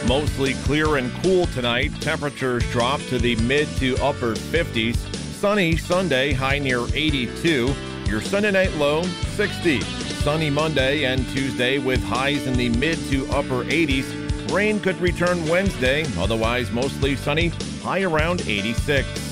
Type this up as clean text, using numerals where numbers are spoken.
Mostly clear and cool tonight. Temperatures drop to the mid to upper 50s. Sunny Sunday, high near 82. Your Sunday night low, 60. Sunny Monday and Tuesday with highs in the mid to upper 80s. Rain could return Wednesday, otherwise mostly sunny, high around 86.